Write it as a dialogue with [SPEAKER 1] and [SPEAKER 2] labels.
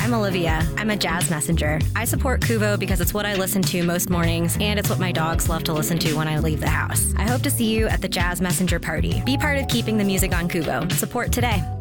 [SPEAKER 1] I'm Olivia. I'm a jazz messenger. I support Kuvo because it's what I listen to most mornings, and it's what my dogs love to listen to when I leave the house. I hope to see you at the Jazz Messenger Party. Be part of keeping the music on Kuvo. Support today.